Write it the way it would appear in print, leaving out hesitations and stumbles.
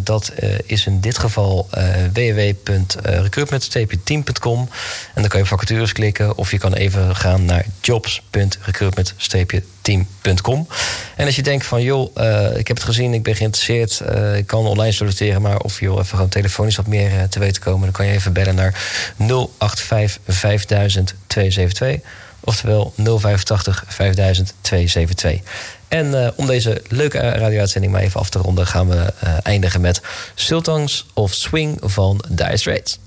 Dat is in dit geval www.recruitment-team.com. En dan kan je op vacatures klikken. Of je kan even gaan naar jobs.recruitment-team.com. En als je denkt van, joh, ik heb het gezien, ik ben geïnteresseerd. Ik kan online solliciteren, maar of je even gewoon telefonisch wat meer te weten komen, dan kan je even bellen naar 085 5000 272. Oftewel 085 5000 272. En om deze leuke radio-uitzending maar even af te ronden, gaan we eindigen met Sultans of Swing van Dire Straits.